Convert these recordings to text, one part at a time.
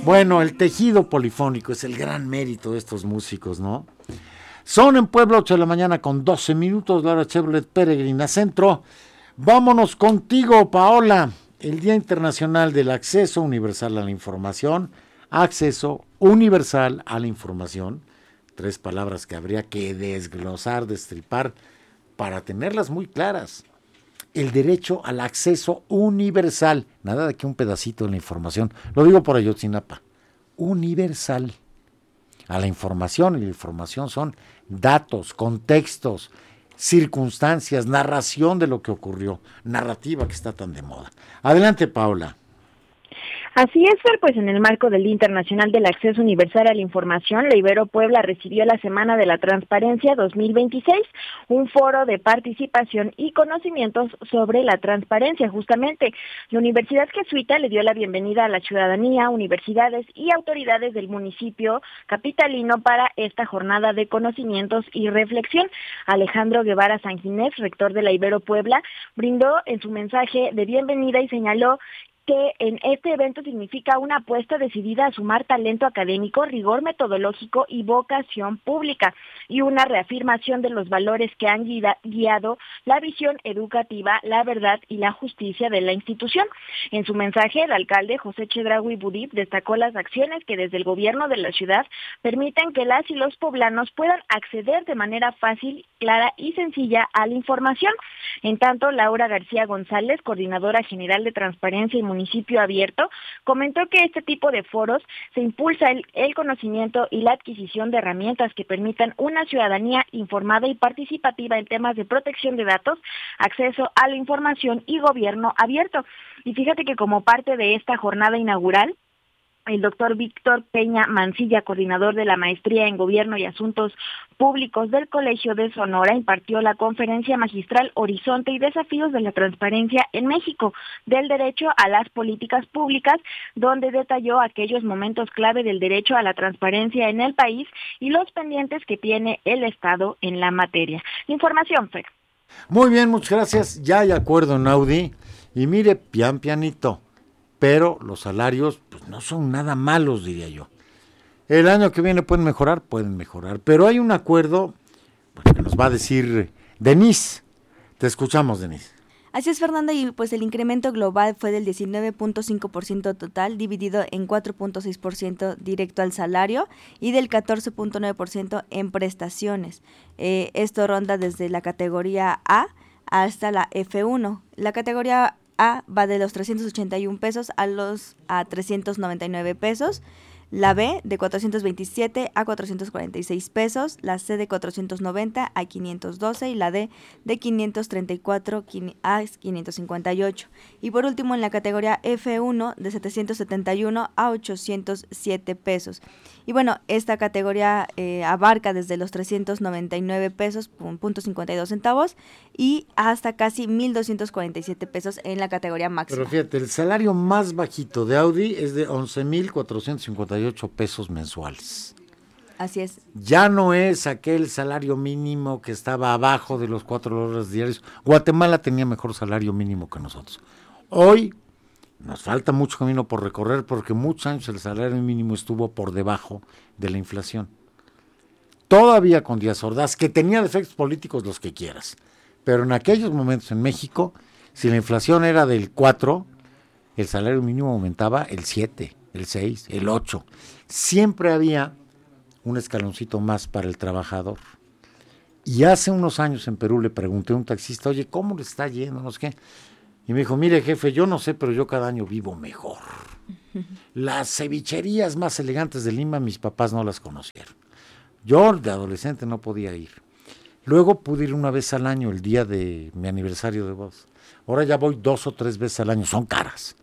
Bueno, el tejido polifónico es el gran mérito de estos músicos, ¿no? Son en Puebla 8 de la mañana con 12 minutos, la hora Chevrolet Peregrina Centro. Vámonos contigo, Paola. El Día Internacional del Acceso Universal a la Información. Acceso universal a la información. 3 palabras que habría que desglosar, destripar, para tenerlas muy claras. El derecho al acceso universal. Nada de que un pedacito de la información. Lo digo por Ayotzinapa. Universal a la información. Y la información son datos, contextos, circunstancias, narración de lo que ocurrió. Narrativa que está tan de moda. Adelante, Paola. Así es, Fer, pues en el marco del Día Internacional del Acceso Universal a la Información, la Ibero Puebla recibió la Semana de la Transparencia 2026, un foro de participación y conocimientos sobre la transparencia. Justamente, la Universidad Jesuita le dio la bienvenida a la ciudadanía, universidades y autoridades del municipio capitalino para esta jornada de conocimientos y reflexión. Alejandro Guevara Sanginés, rector de la Ibero Puebla, brindó en su mensaje de bienvenida y señaló que en este evento significa una apuesta decidida a sumar talento académico, rigor metodológico y vocación pública, y una reafirmación de los valores que han guiado la visión educativa, la verdad y la justicia de la institución. En su mensaje, el alcalde José Chedraui Budip destacó las acciones que desde el gobierno de la ciudad permiten que las y los poblanos puedan acceder de manera fácil, clara y sencilla a la información. En tanto, Laura García González, coordinadora general de Transparencia y Municipio Abierto, comentó que este tipo de foros se impulsa el conocimiento y la adquisición de herramientas que permitan una ciudadanía informada y participativa en temas de protección de datos, acceso a la información y gobierno abierto. Y fíjate que como parte de esta jornada inaugural, el doctor Víctor Peña Mancilla, coordinador de la Maestría en Gobierno y Asuntos Públicos del Colegio de Sonora, impartió la conferencia magistral Horizonte y Desafíos de la Transparencia en México, del derecho a las políticas públicas, donde detalló aquellos momentos clave del derecho a la transparencia en el país y los pendientes que tiene el Estado en la materia. Información, Fer. Muy bien, muchas gracias. Ya hay acuerdo en Audi. Y mire, pianito. Pero los salarios pues, no son nada malos, diría yo. El año que viene pueden mejorar, pero hay un acuerdo pues, que nos va a decir Denise. Te escuchamos, Denise. Así es, Fernanda, y pues el incremento global fue del 19.5% total, dividido en 4.6% directo al salario y del 14.9% en prestaciones. Esto ronda desde la categoría A hasta la F1. La categoría A va de los 381 pesos a 399 pesos, la B de 427 a 446 pesos, la C de 490 a 512 y la D de 534 a 558. Y por último en la categoría F1 de 771 a 807 pesos. Y bueno, esta categoría abarca desde los 399 pesos con .52 y hasta casi 1,247 pesos en la categoría máxima. Pero fíjate, el salario más bajito de Audi es de 11,458 pesos mensuales. Así es. Ya no es aquel salario mínimo que estaba abajo de los 4 horas diarios. Guatemala tenía mejor salario mínimo que nosotros. Hoy nos falta mucho camino por recorrer porque muchos años el salario mínimo estuvo por debajo de la inflación. Todavía con Díaz Ordaz, que tenía defectos políticos los que quieras, pero en aquellos momentos en México, si la inflación era del 4, el salario mínimo aumentaba el 7, el 6, el 8. Siempre había un escaloncito más para el trabajador. Y hace unos años en Perú le pregunté a un taxista, oye, ¿cómo le está yendo? No sé qué. Y me dijo, mire jefe, yo no sé, pero yo cada año vivo mejor. Las cevicherías más elegantes de Lima, mis papás no las conocieron. Yo de adolescente no podía ir. Luego pude ir una vez al año, el día de mi aniversario de bodas. Ahora ya voy 2 o 3 veces al año, son caras.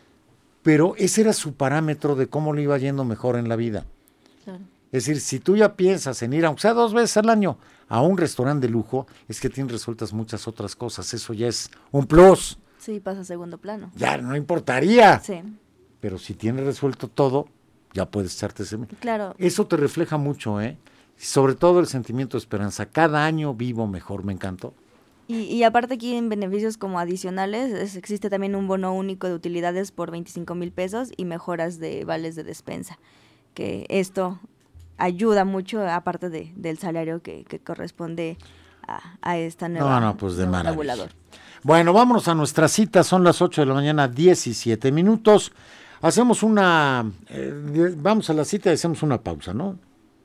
Pero ese era su parámetro de cómo le iba yendo mejor en la vida. Claro. Es decir, si tú ya piensas en ir, aunque sea 2 veces al año, a un restaurante de lujo, es que tienes resueltas muchas otras cosas. Eso ya es un plus. Sí, pasa a segundo plano. Ya no importaría. Sí. Pero si tienes resuelto todo, ya puedes echarte ese. Claro. Eso te refleja mucho, ¿eh? Sobre todo el sentimiento de esperanza. Cada año vivo mejor, me encantó. Y aparte aquí en beneficios como adicionales, existe también un bono único de utilidades por 25,000 pesos y mejoras de vales de despensa, que esto ayuda mucho, aparte del salario que corresponde a esta nueva pues de nuevo maravilla. regulador. Bueno, vámonos a nuestra cita, son las 8 de la mañana, 17 minutos. Hacemos vamos a la cita y hacemos una pausa, ¿no?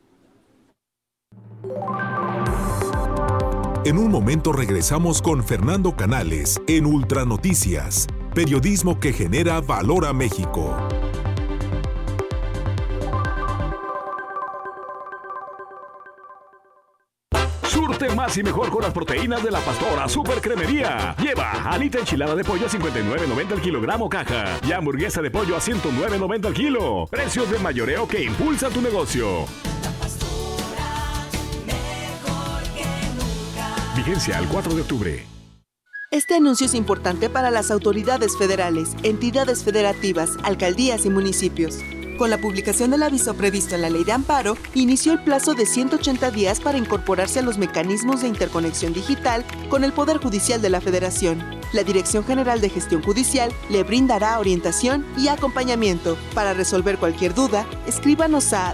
En un momento regresamos con Fernando Canales en Ultranoticias, periodismo que genera valor a México. Surte más y mejor con las proteínas de la Pastora Super Cremería. Lleva alita enchilada de pollo a 59.90 el kilogramo caja y hamburguesa de pollo a 109.90 el kilo. Precios de mayoreo que impulsa tu negocio. Vigencia al 4 de octubre. Este anuncio es importante para las autoridades federales, entidades federativas, alcaldías y municipios. Con la publicación del aviso previsto en la Ley de Amparo, inició el plazo de 180 días para incorporarse a los mecanismos de interconexión digital con el Poder Judicial de la Federación. La Dirección General de Gestión Judicial le brindará orientación y acompañamiento. Para resolver cualquier duda, escríbanos a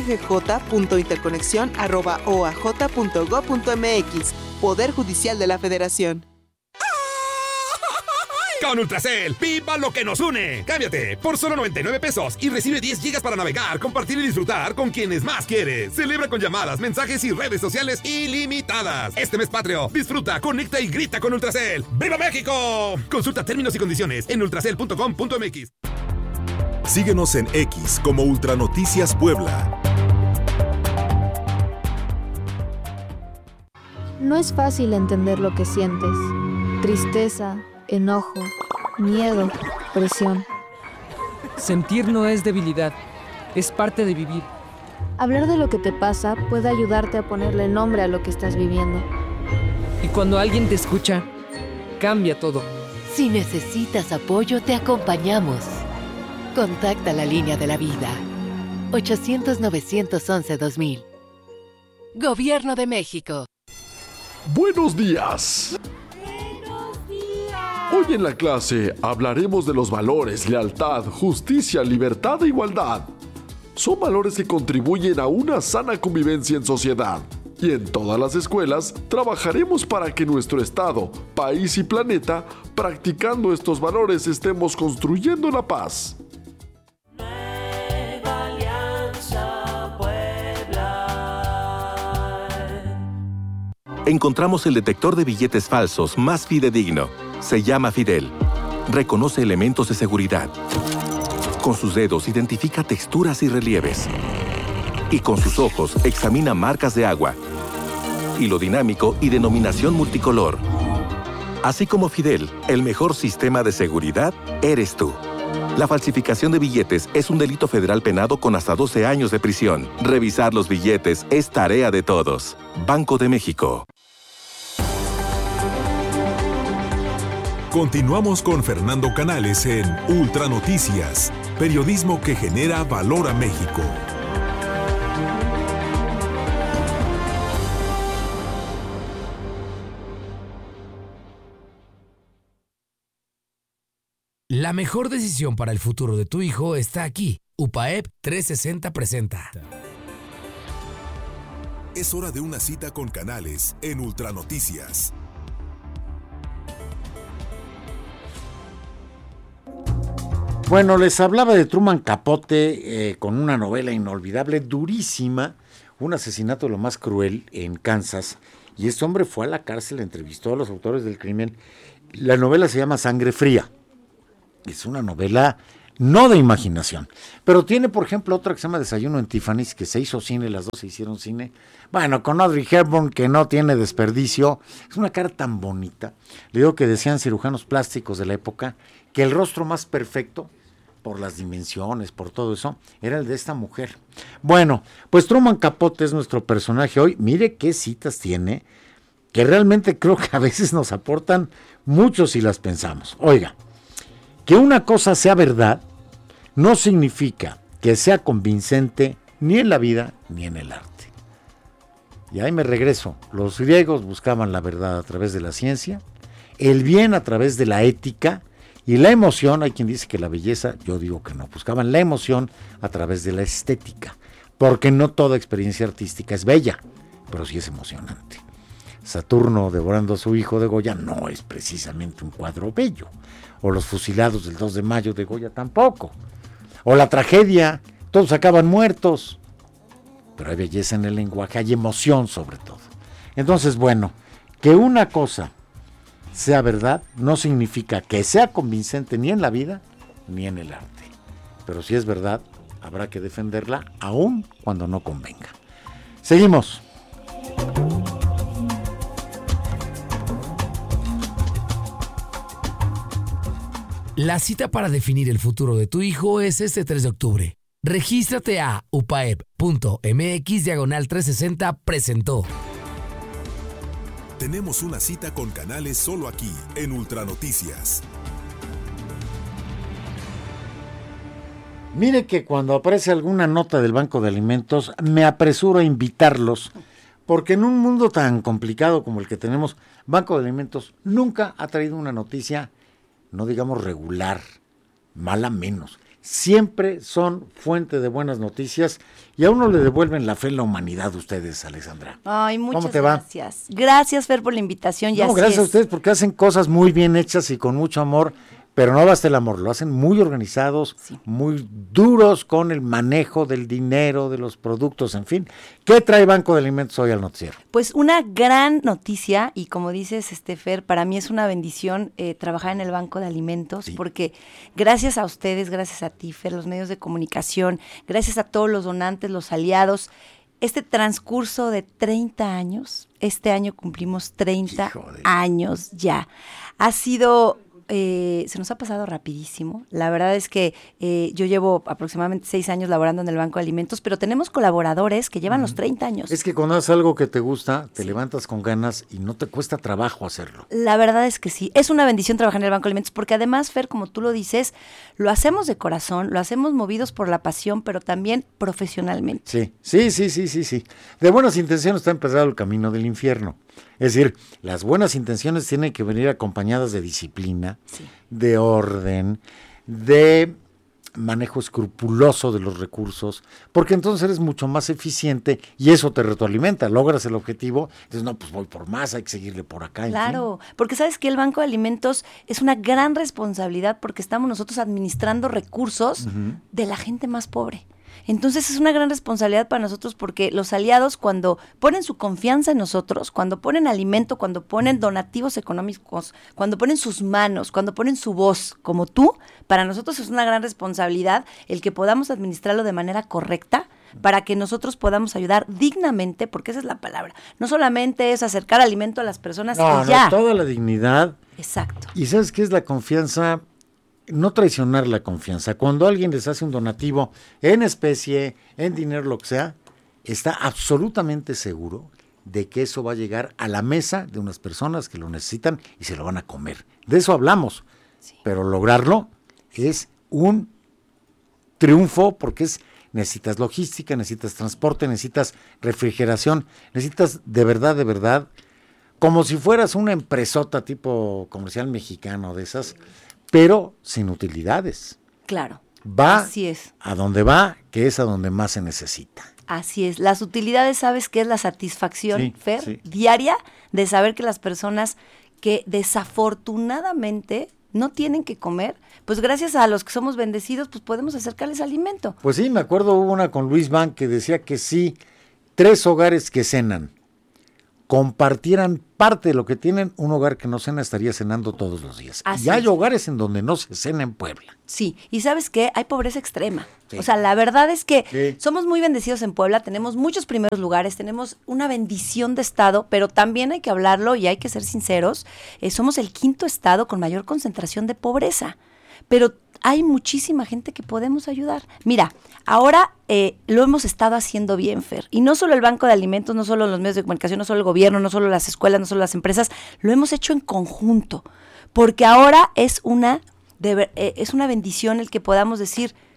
dggj.interconexion@oaj.gov.mx. Poder Judicial de la Federación. Con Ultracel, ¡viva lo que nos une! Cámbiate por solo 99 pesos y recibe 10 gigas para navegar, compartir y disfrutar con quienes más quieres. Celebra con llamadas, mensajes y redes sociales ilimitadas. Este mes patrio, disfruta, conecta y grita con Ultracel. ¡Viva México! Consulta términos y condiciones en ultracel.com.mx. Síguenos en X como Ultranoticias Puebla. No es fácil entender lo que sientes. Tristeza, enojo, miedo, presión. Sentir no es debilidad, es parte de vivir. Hablar de lo que te pasa puede ayudarte a ponerle nombre a lo que estás viviendo. Y cuando alguien te escucha, cambia todo. Si necesitas apoyo, te acompañamos. Contacta la línea de la vida. 800-911-2000. Gobierno de México. Buenos días. Hoy en la clase hablaremos de los valores, lealtad, justicia, libertad e igualdad. Son valores que contribuyen a una sana convivencia en sociedad. Y en todas las escuelas trabajaremos para que nuestro estado, país y planeta, practicando estos valores, estemos construyendo la paz. Encontramos el detector de billetes falsos más fidedigno. Se llama Fidel. Reconoce elementos de seguridad. Con sus dedos identifica texturas y relieves. Y con sus ojos examina marcas de agua, hilo dinámico y denominación multicolor. Así como Fidel, el mejor sistema de seguridad eres tú. La falsificación de billetes es un delito federal penado con hasta 12 años de prisión. Revisar los billetes es tarea de todos. Banco de México. Continuamos con Fernando Canales en Ultranoticias, periodismo que genera valor a México. La mejor decisión para el futuro de tu hijo está aquí. UPAEP 360 presenta. Es hora de una cita con Canales en Ultranoticias. Bueno, les hablaba de Truman Capote con una novela inolvidable, durísima, un asesinato de lo más cruel en Kansas, y este hombre fue a la cárcel, entrevistó a los autores del crimen. La novela se llama Sangre Fría, es una novela no de imaginación, pero tiene, por ejemplo, otra que se llama Desayuno en Tiffany's, que se hizo cine, las dos se hicieron cine, bueno, con Audrey Hepburn, que no tiene desperdicio, es una cara tan bonita. Le digo que decían cirujanos plásticos de la época que el rostro más perfecto, por las dimensiones, por todo eso, era el de esta mujer. Bueno, pues Truman Capote es nuestro personaje hoy. Mire qué citas tiene, que realmente creo que a veces nos aportan mucho si las pensamos. Oiga, que una cosa sea verdad no significa que sea convincente ni en la vida ni en el arte. Y ahí me regreso. Los griegos buscaban la verdad a través de la ciencia, el bien a través de la ética y la emoción. Hay quien dice que la belleza, yo digo que no, buscaban la emoción a través de la estética, porque no toda experiencia artística es bella, pero sí es emocionante. Saturno devorando a su hijo de Goya no es precisamente un cuadro bello, o los fusilados del 2 de mayo de Goya tampoco, o la tragedia, todos acaban muertos, pero hay belleza en el lenguaje, hay emoción sobre todo. Entonces, bueno, que una cosa sea verdad no significa que sea convincente ni en la vida ni en el arte, pero si es verdad, habrá que defenderla aun cuando no convenga. Seguimos. La cita para definir el futuro de tu hijo es este 3 de octubre. Regístrate a upaep.mx/360 presentó. Tenemos una cita con Canales solo aquí, en Ultranoticias. Mire que cuando aparece alguna nota del Banco de Alimentos, me apresuro a invitarlos, porque en un mundo tan complicado como el que tenemos, Banco de Alimentos nunca ha traído una noticia, no digamos regular, mala menos. Siempre son fuente de buenas noticias y a uno le devuelven la fe en la humanidad ustedes, Alexandra. Ay, muchas ¿Cómo te va? gracias. Gracias, Fer, por la invitación. No, gracias a ustedes porque hacen cosas muy bien hechas y con mucho amor, pero no basta el amor, lo hacen muy organizados, sí, muy duros con el manejo del dinero, de los productos, en fin. ¿Qué trae Banco de Alimentos hoy al noticiero? Pues una gran noticia, y como dices, Fer, para mí es una bendición trabajar en el Banco de Alimentos, sí, porque gracias a ustedes, gracias a ti, Fer, los medios de comunicación, gracias a todos los donantes, los aliados, este transcurso de 30 años, este año cumplimos 30 años ya, ha sido... se nos ha pasado rapidísimo. La verdad es que yo llevo aproximadamente 6 años laborando en el Banco de Alimentos, pero tenemos colaboradores que llevan los 30 años. Es que cuando haces algo que te gusta, te levantas con ganas y no te cuesta trabajo hacerlo. La verdad es que sí. Es una bendición trabajar en el Banco de Alimentos porque además, Fer, como tú lo dices, lo hacemos de corazón, lo hacemos movidos por la pasión, pero también profesionalmente. Sí. De buenas intenciones está empezado el camino del infierno. Es decir, las buenas intenciones tienen que venir acompañadas de disciplina, sí, de orden, de manejo escrupuloso de los recursos, porque entonces eres mucho más eficiente y eso te retroalimenta, logras el objetivo, entonces no, pues voy por más, hay que seguirle por acá. Claro, porque sabes que el Banco de Alimentos es una gran responsabilidad porque estamos nosotros administrando recursos de la gente más pobre. Entonces es una gran responsabilidad para nosotros porque los aliados cuando ponen su confianza en nosotros, cuando ponen alimento, cuando ponen donativos económicos, cuando ponen sus manos, cuando ponen su voz, como tú, para nosotros es una gran responsabilidad el que podamos administrarlo de manera correcta para que nosotros podamos ayudar dignamente, porque esa es la palabra. No solamente es acercar alimento a las personas y ya. No, toda la dignidad. Exacto. ¿Y sabes qué es la confianza? No traicionar la confianza. Cuando alguien les hace un donativo en especie, en dinero, lo que sea, está absolutamente seguro de que eso va a llegar a la mesa de unas personas que lo necesitan y se lo van a comer. De eso hablamos, sí, pero lograrlo es un triunfo porque necesitas logística, necesitas transporte, necesitas refrigeración, necesitas de verdad, como si fueras una empresota tipo comercial mexicano de esas, pero sin utilidades. Claro, va así es. A donde va, que es a donde más se necesita. Así es. Las utilidades, ¿sabes qué es la satisfacción, sí, Fer? Sí. Diaria de saber que las personas que desafortunadamente no tienen que comer, pues gracias a los que somos bendecidos, pues podemos acercarles alimento. Pues sí, me acuerdo hubo una con Luis Ban que decía que sí, 3 hogares que cenan compartieran parte de lo que tienen, un hogar que no cena estaría cenando todos los días. Así y hay hogares en donde no se cena en Puebla. Sí, y ¿sabes qué? Hay pobreza extrema. Sí. O sea, la verdad es que somos muy bendecidos en Puebla, tenemos muchos primeros lugares, tenemos una bendición de estado, pero también hay que hablarlo y hay que ser sinceros, somos el 5º estado con mayor concentración de pobreza, pero hay muchísima gente que podemos ayudar. Mira, ahora lo hemos estado haciendo bien, Fer, y no solo el Banco de Alimentos, no solo los medios de comunicación, no solo el gobierno, no solo las escuelas, no solo las empresas, lo hemos hecho en conjunto, porque ahora es una bendición el que podamos decir,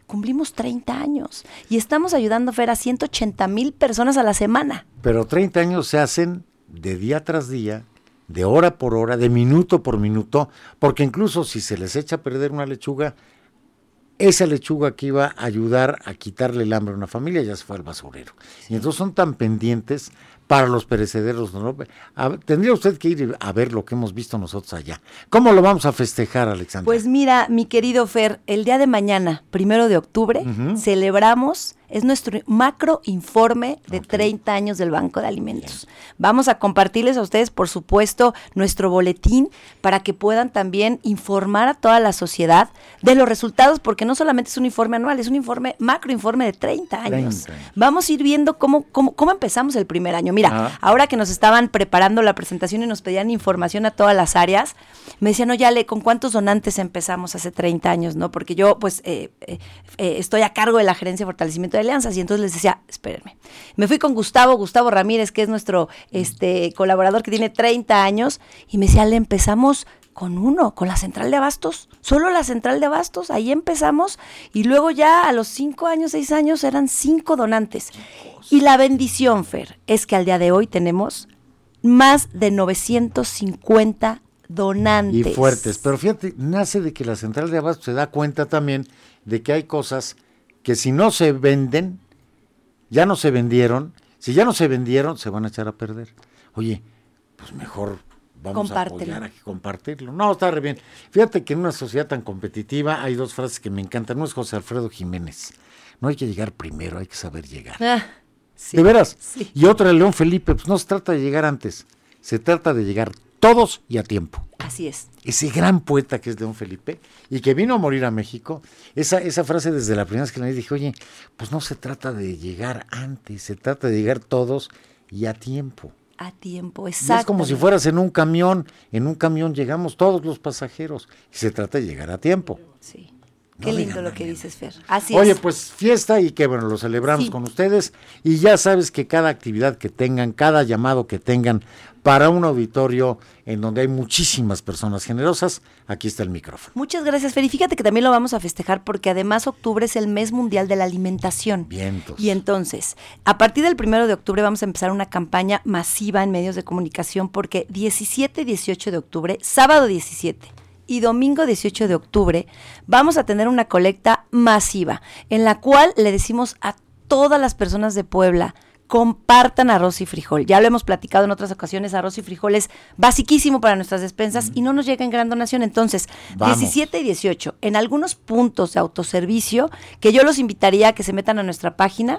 cumplimos 30 años y estamos ayudando, Fer, a 180,000 personas a la semana. Pero 30 años se hacen de día tras día, de hora por hora, de minuto por minuto, porque incluso si se les echa a perder una lechuga, esa lechuga que iba a ayudar a quitarle el hambre a una familia ya se fue al basurero. Y entonces son tan pendientes para los perecederos, ¿no? Tendría usted que ir a ver lo que hemos visto nosotros allá. ¿Cómo lo vamos a festejar, Alexandra? Pues mira, mi querido Fer, el día de mañana, 1 de octubre, celebramos, es nuestro macro informe de 30 años del Banco de Alimentos. Vamos a compartirles a ustedes, por supuesto, nuestro boletín para que puedan también informar a toda la sociedad de los resultados, porque no solamente es un informe anual, es un macro informe de 30 años. Vamos a ir viendo cómo empezamos el primer año. Mira, ahora que nos estaban preparando la presentación y nos pedían información a todas las áreas, me decían, oye, Ale, ¿con cuántos donantes empezamos hace 30 años? ¿No? Porque yo, pues, estoy a cargo de la gerencia de fortalecimiento de alianzas, y entonces les decía, espérenme. Me fui con Gustavo Ramírez, que es nuestro colaborador que tiene 30 años, y me decía, Ale, empezamos con la central de abastos, solo la central de abastos, ahí empezamos, y luego ya a los 5 años, 6 años eran 5 donantes. Y la bendición, Fer, es que al día de hoy tenemos más de 950 donantes. Y fuertes, pero fíjate, nace de que la central de abastos se da cuenta también de que hay cosas que si no se venden, ya no se vendieron, si ya no se vendieron, se van a echar a perder. Oye, pues mejor vamos a apoyar aquí, compartirlo. No, está re bien. Fíjate que en una sociedad tan competitiva hay 2 frases que me encantan. Uno es José Alfredo Jiménez. No hay que llegar primero, hay que saber llegar. Sí, ¿de veras? Sí. Y otra de León Felipe, pues no se trata de llegar antes, se trata de llegar todos y a tiempo. Así es. Ese gran poeta que es León Felipe y que vino a morir a México, esa frase desde la primera vez que la dije, oye, pues no se trata de llegar antes, se trata de llegar todos y a tiempo. A tiempo, exacto. Es como si fueras en un camión llegamos todos los pasajeros y se trata de llegar a tiempo. Sí. Qué lindo lo que dices, Fer. Así Oye, es. pues fiesta y que bueno, lo celebramos con ustedes y ya sabes que cada actividad que tengan, cada llamado que tengan para un auditorio en donde hay muchísimas personas generosas, aquí está el micrófono. Muchas gracias, Fer. Y fíjate que también lo vamos a festejar porque además octubre es el mes mundial de la alimentación. Vientos. Y entonces, a partir del 1 de octubre vamos a empezar una campaña masiva en medios de comunicación porque 17 y 18 de octubre, sábado 17 y domingo 18 de octubre, vamos a tener una colecta masiva en la cual le decimos a todas las personas de Puebla, compartan arroz y frijol. Ya lo hemos platicado en otras ocasiones, arroz y frijol es basiquísimo para nuestras despensas y no nos llega en gran donación. Entonces, vamos. 17 y 18, en algunos puntos de autoservicio, que yo los invitaría a que se metan a nuestra página,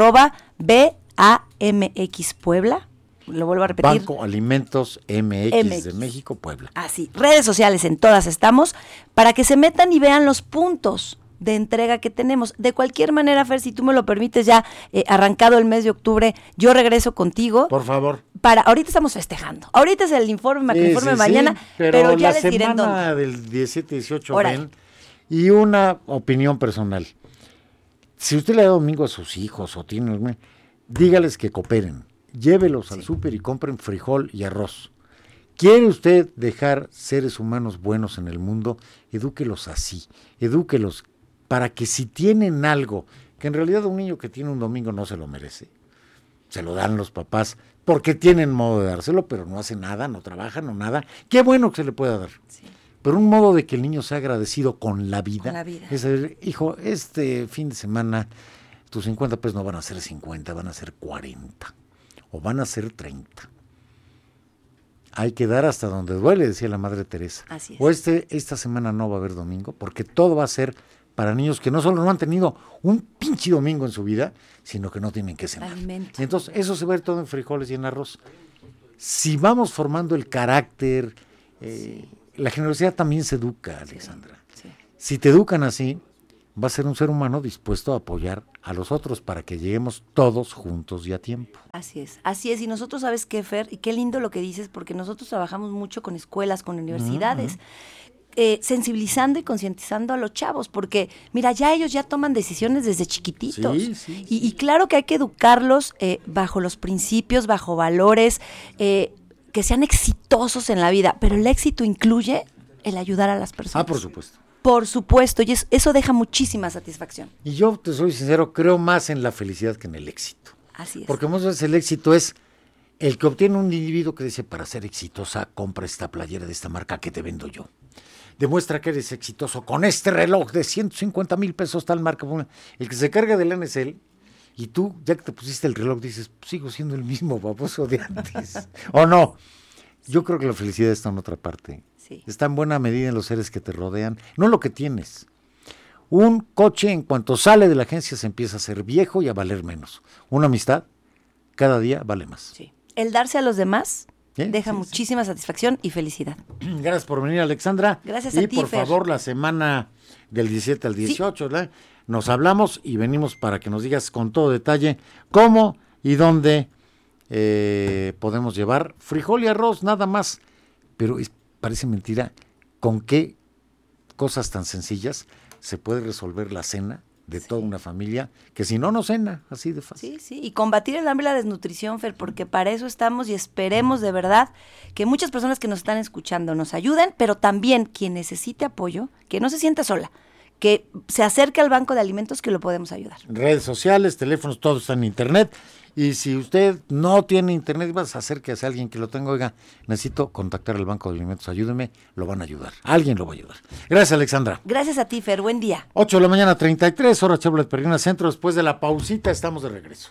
@BAMX Puebla. Lo vuelvo a repetir. Banco Alimentos MX de México, Puebla. Así, redes sociales en todas estamos, para que se metan y vean los puntos de entrega que tenemos. De cualquier manera, Fer, si tú me lo permites, ya arrancado el mes de octubre, yo regreso contigo. Por favor. Ahorita estamos festejando. Ahorita es el informe de mañana, pero ya les diré en dónde. La semana del 17-18 ven, y una opinión personal. Si usted le da domingo a sus hijos o tiene, dígales que cooperen. Llévelos al súper y compren frijol y arroz. ¿Quiere usted dejar seres humanos buenos en el mundo? Edúquelos así, edúquelos para que si tienen algo, que en realidad un niño que tiene un domingo no se lo merece, se lo dan los papás porque tienen modo de dárselo, pero no hacen nada, no trabajan o nada. Qué bueno que se le pueda dar. Sí. Pero un modo de que el niño sea agradecido con la vida. Con la vida. Es decir, hijo, este fin de semana tus 50 pesos no van a ser 50, van a ser 40 o van a ser 30. Hay que dar hasta donde duele, decía la Madre Teresa. Así es. O esta semana no va a haber domingo, porque todo va a ser para niños que no solo no han tenido un pinche domingo en su vida, sino que no tienen que cenar. Alimento. Entonces, eso se va a ver todo en frijoles y en arroz. Si vamos formando el carácter, la generosidad también se educa, Alexandra. Sí. Si te educan así, va a ser un ser humano dispuesto a apoyar a los otros para que lleguemos todos juntos y a tiempo. Así es. Y nosotros, ¿sabes qué, Fer? Y qué lindo lo que dices, porque nosotros trabajamos mucho con escuelas, con universidades, sensibilizando y concientizando a los chavos, porque, mira, ya ellos ya toman decisiones desde chiquititos. Sí. Y claro que hay que educarlos bajo los principios, bajo valores, que sean exitosos en la vida, pero el éxito incluye el ayudar a las personas. Por supuesto. Por supuesto, y eso deja muchísima satisfacción. Y yo, te soy sincero, creo más en la felicidad que en el éxito. Así es. Porque muchas veces el éxito es el que obtiene un individuo que dice, para ser exitosa, compra esta playera de esta marca que te vendo yo. Demuestra que eres exitoso con este reloj de 150,000 pesos, tal marca. El que se carga del lana es él, y tú, ya que te pusiste el reloj, dices, sigo siendo el mismo baboso de antes. ¿O no? Yo creo que la felicidad está en otra parte. Sí. Está en buena medida en los seres que te rodean, no en lo que tienes. Un coche, en cuanto sale de la agencia, se empieza a ser viejo y a valer menos. Una amistad, cada día vale más. Sí. El darse a los demás deja muchísima satisfacción y felicidad. Gracias por venir, Alexandra. Gracias a ti, Y por Fer. favor, la semana del 17 al 18, ¿verdad? Nos hablamos y venimos para que nos digas con todo detalle cómo y dónde podemos llevar frijol y arroz, nada más. Pero parece mentira con qué cosas tan sencillas se puede resolver la cena de toda una familia, que si no, no cena, así de fácil. Sí, y combatir el hambre y la desnutrición, Fer, porque para eso estamos y esperemos de verdad que muchas personas que nos están escuchando nos ayuden, pero también quien necesite apoyo, que no se sienta sola, que se acerque al banco de alimentos que lo podemos ayudar. Redes sociales, teléfonos, todo está en internet. Y si usted no tiene internet, vas a acérquese a alguien que lo tenga. Oiga, necesito contactar al Banco de Alimentos, ayúdeme, lo van a ayudar. Alguien lo va a ayudar. Gracias, Alexandra. Gracias a ti, Fer, buen día. 8 de la mañana, 33, hora Chevrolet Perrina Centro. Después de la pausita estamos de regreso.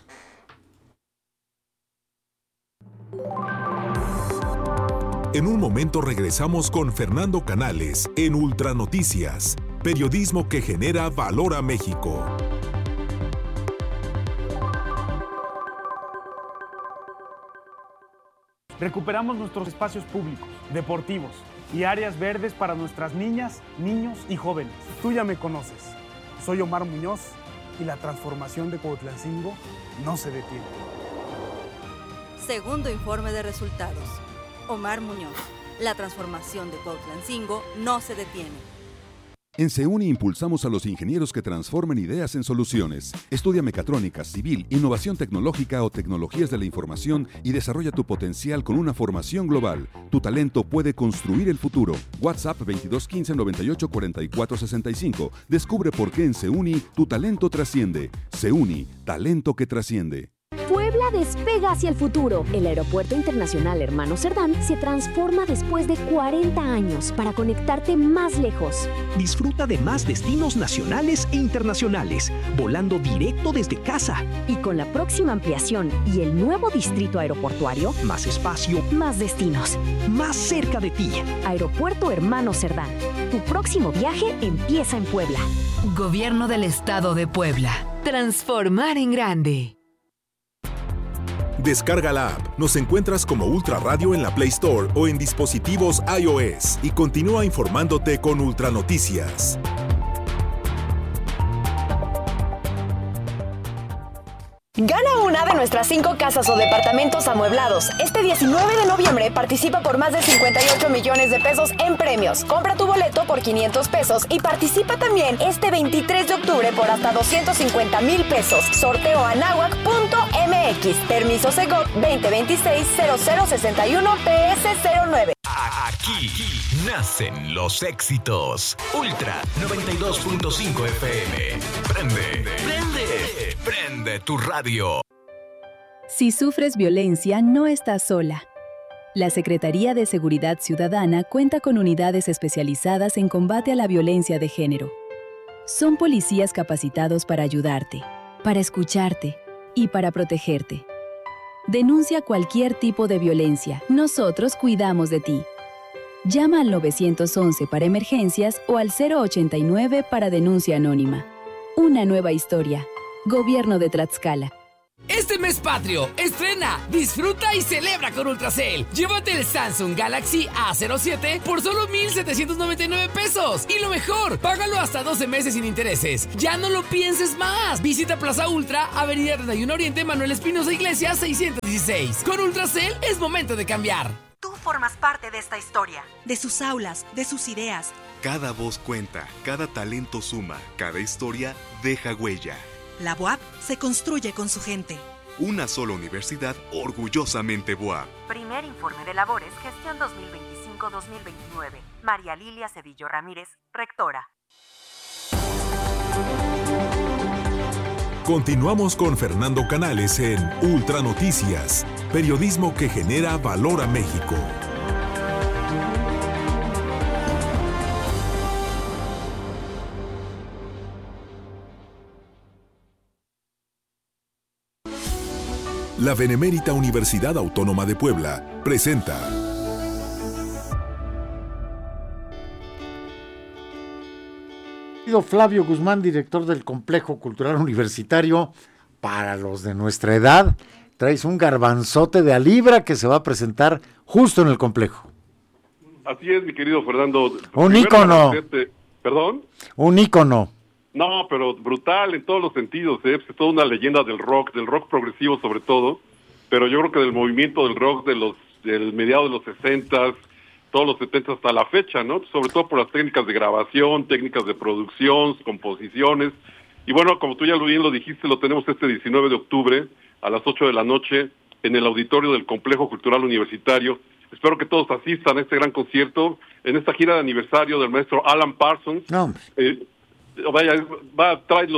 En un momento regresamos con Fernando Canales en Ultranoticias, periodismo que genera valor a México. Recuperamos nuestros espacios públicos, deportivos y áreas verdes para nuestras niñas, niños y jóvenes. Tú ya me conoces. Soy Omar Muñoz y la transformación de Cuautlancingo no se detiene. Segundo informe de resultados. Omar Muñoz. La transformación de Cuautlancingo no se detiene. En CEUNI impulsamos a los ingenieros que transformen ideas en soluciones. Estudia mecatrónica, civil, innovación tecnológica o tecnologías de la información y desarrolla tu potencial con una formación global. Tu talento puede construir el futuro. WhatsApp 2215 98 44 65. Descubre por qué en CEUNI tu talento trasciende. CEUNI, talento que trasciende. Puebla despega hacia el futuro. El Aeropuerto Internacional Hermano Cerdán se transforma después de 40 años para conectarte más lejos. Disfruta de más destinos nacionales e internacionales, volando directo desde casa. Y con la próxima ampliación y el nuevo distrito aeroportuario, más espacio, más destinos, más cerca de ti. Aeropuerto Hermano Cerdán. Tu próximo viaje empieza en Puebla. Gobierno del Estado de Puebla. Transformar en grande. Descarga la app. Nos encuentras como Ultra Radio en la Play Store o en dispositivos iOS y continúa informándote con Ultranoticias. Gana una de nuestras 5 casas o departamentos amueblados. Este 19 de noviembre participa por más de 58 millones de pesos en premios. Compra tu boleto por 500 pesos y participa también este 23 de octubre por hasta 250,000 pesos. Sorteo anahuac.mx. Permiso Segov 2026-0061-PS09. Aquí nacen los éxitos. Ultra 92.5 FM. Prende tu radio. Si sufres violencia, no estás sola. La Secretaría de Seguridad Ciudadana cuenta con unidades especializadas en combate a la violencia de género. Son policías capacitados para ayudarte, para escucharte y para protegerte. Denuncia cualquier tipo de violencia. Nosotros cuidamos de ti. Llama al 911 para emergencias o al 089 para denuncia anónima. Una nueva historia. Gobierno de Tlaxcala. Este mes patrio, estrena, disfruta y celebra con Ultracel. Llévate el Samsung Galaxy A07 por solo 1,799 pesos. Y lo mejor, págalo hasta 12 meses sin intereses. Ya no lo pienses más. Visita Plaza Ultra, Avenida 31 Oriente, Manuel Espinosa Iglesias, 616. Con Ultracel es momento de cambiar. Tú formas parte de esta historia. De sus aulas, de sus ideas. Cada voz cuenta, cada talento suma, cada historia deja huella. La BUAP se construye con su gente. Una sola universidad orgullosamente BUAP. Primer informe de labores, gestión 2025-2029. María Lilia Cedillo Ramírez, rectora. Continuamos con Fernando Canales en Ultra Noticias, periodismo que genera valor a México. La Benemérita Universidad Autónoma de Puebla presenta Flavio Guzmán, director del Complejo Cultural Universitario. Para los de nuestra edad, traes un garbanzote de a libra que se va a presentar justo en el complejo. Así es, mi querido Fernando. Un ícono. ¿Perdón? Un ícono. No, pero brutal en todos los sentidos, ¿eh? Es toda una leyenda del rock progresivo sobre todo, pero yo creo que del movimiento del rock del mediado de los 60s, todos los 70s hasta la fecha, ¿no? Sobre todo por las técnicas de grabación, técnicas de producción, composiciones. Y bueno, como tú ya bien lo dijiste, lo tenemos este 19 de octubre a las 8 de la noche en el auditorio del Complejo Cultural Universitario. Espero que todos asistan a este gran concierto, en esta gira de aniversario del maestro Alan Parsons. No. Va a traer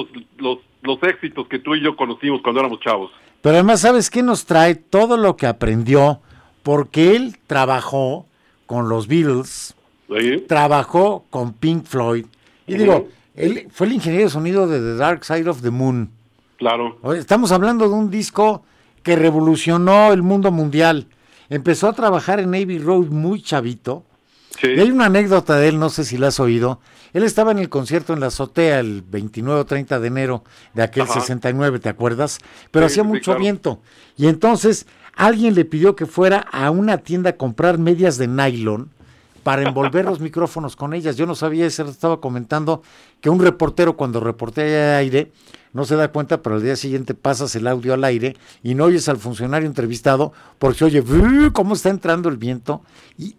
los éxitos que tú y yo conocimos cuando éramos chavos. Pero además, ¿sabes qué nos trae? Todo lo que aprendió, porque él trabajó con los Beatles, ¿sí? Trabajó con Pink Floyd, y digo, él fue el ingeniero de sonido de The Dark Side of the Moon. Claro. Estamos hablando de un disco que revolucionó el mundo mundial. Empezó a trabajar en Abbey Road muy chavito. Sí. Y hay una anécdota de él, no sé si la has oído. Él estaba en el concierto en la azotea el 29 o 30 de enero de aquel 69, ¿te acuerdas? Pero hacía mucho viento. Y entonces alguien le pidió que fuera a una tienda a comprar medias de nylon para envolver los micrófonos con ellas. Yo no sabía, estaba comentando que un reportero cuando reportea aire no se da cuenta, pero al día siguiente pasas el audio al aire y no oyes al funcionario entrevistado porque se oye cómo está entrando el viento y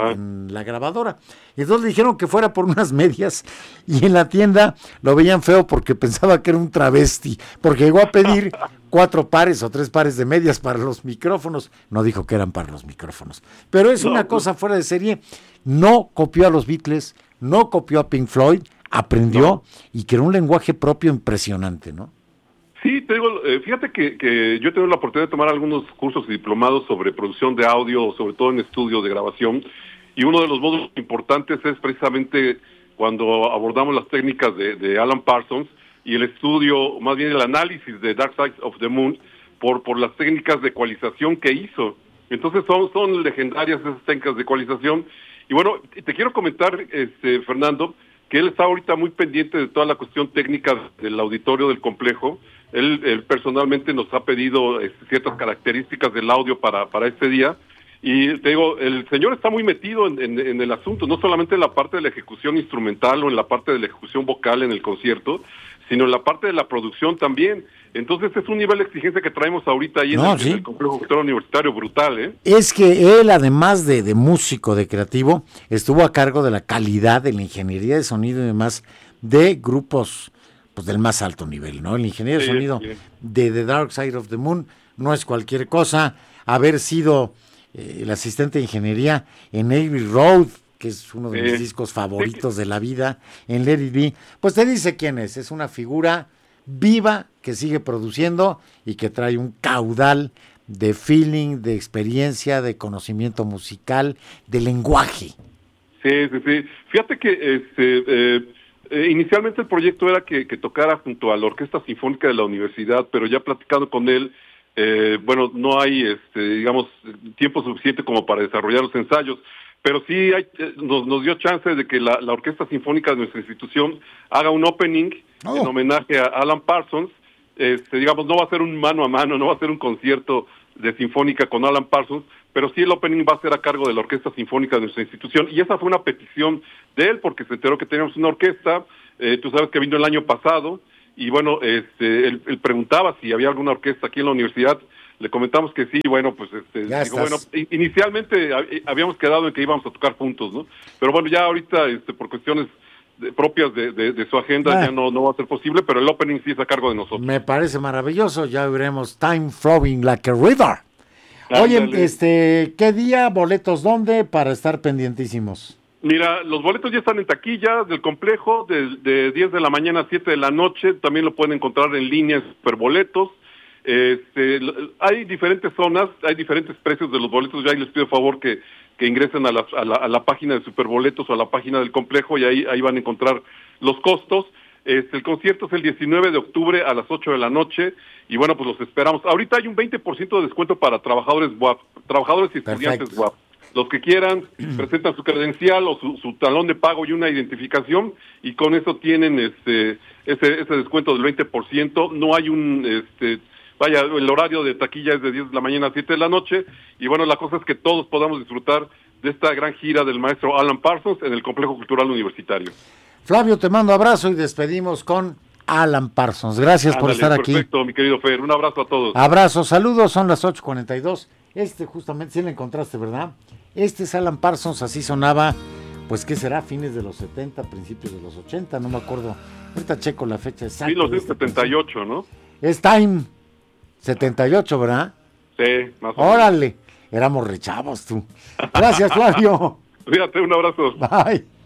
en la grabadora. Y entonces le dijeron que fuera por unas medias y en la tienda lo veían feo porque pensaba que era un travesti, porque llegó a pedir 4 pares o 3 pares de medias para los micrófonos. No dijo que eran para los micrófonos, pero es una cosa fuera de serie. No copió a los Beatles, no copió a Pink Floyd, aprendió y creó un lenguaje propio impresionante, ¿no? Sí, te digo, fíjate que yo he tenido la oportunidad de tomar algunos cursos y diplomados sobre producción de audio, sobre todo en estudio de grabación, y uno de los módulos importantes es precisamente cuando abordamos las técnicas de Alan Parsons y el estudio, más bien el análisis de Dark Side of the Moon por las técnicas de ecualización que hizo. Entonces son legendarias esas técnicas de ecualización. Y bueno, te quiero comentar, Fernando, que él está ahorita muy pendiente de toda la cuestión técnica del auditorio del complejo. Él personalmente nos ha pedido ciertas características del audio para este día. Y te digo, el señor está muy metido en el asunto, no solamente en la parte de la ejecución instrumental o en la parte de la ejecución vocal en el concierto, sino en la parte de la producción también. Entonces es un nivel de exigencia que traemos ahorita ahí en el Complejo Cultural Universitario brutal, ¿eh? Es que él, además de músico, de creativo, estuvo a cargo de la calidad, de la ingeniería de sonido y demás de grupos pues del más alto nivel, ¿no? El ingeniero de sonido de The Dark Side of the Moon no es cualquier cosa. Haber sido el asistente de ingeniería en Abbey Road, que es uno de mis discos favoritos de la vida, en Let It Be, pues te dice quién es una figura viva que sigue produciendo y que trae un caudal de feeling, de experiencia, de conocimiento musical, de lenguaje. Sí. Fíjate que inicialmente el proyecto era que tocara junto a la Orquesta Sinfónica de la Universidad, pero ya platicando con él, no hay, digamos, tiempo suficiente como para desarrollar los ensayos. Pero sí nos dio chance de que la Orquesta Sinfónica de nuestra institución haga un opening en homenaje a Alan Parsons. Digamos, no va a ser un mano a mano, no va a ser un concierto de sinfónica con Alan Parsons, pero sí el opening va a ser a cargo de la Orquesta Sinfónica de nuestra institución. Y esa fue una petición de él, porque se enteró que teníamos una orquesta. Tú sabes que vino el año pasado, y bueno, él preguntaba si había alguna orquesta aquí en la universidad. Le comentamos que sí, bueno, pues inicialmente habíamos quedado en que íbamos a tocar juntos, ¿no? Pero bueno, ya ahorita por cuestiones propias de su agenda ya no va a ser posible, pero el opening sí es a cargo de nosotros. Me parece maravilloso, ya veremos Time Flowing Like a River. Oye, ¿qué día, boletos dónde para estar pendientísimos? Mira, los boletos ya están en taquilla del complejo, de 10 de la mañana a 7 de la noche, también lo pueden encontrar en línea en Superboletos. Hay diferentes zonas, hay diferentes precios de los boletos, ya ahí les pido favor que ingresen a la página de Superboletos o a la página del complejo y ahí van a encontrar los costos. El concierto es el 19 de octubre a las 8 de la noche y bueno, pues los esperamos. Ahorita hay un 20% de descuento para trabajadores y estudiantes UAP. Los que quieran presentan su credencial o su talón de pago y una identificación y con eso tienen ese descuento del 20%. No hay el horario de taquilla es de 10 de la mañana a 7 de la noche y bueno, la cosa es que todos podamos disfrutar de esta gran gira del maestro Alan Parsons en el Complejo Cultural Universitario. Flavio, te mando abrazo y despedimos con Alan Parsons. Gracias por estar aquí. Perfecto, mi querido Fer. Un abrazo a todos. Abrazo, saludos, son las 8:42. Justamente, sí lo encontraste, ¿verdad? Este es Alan Parsons, así sonaba, pues, ¿qué será? Fines de los 70, principios de los 80, no me acuerdo. Ahorita checo la fecha exacta. 1978, ¿no? Es Time, 78, ¿verdad? Sí, más o menos. Órale, éramos rechavos tú. Gracias, Flavio. Cuídate, un abrazo. Bye.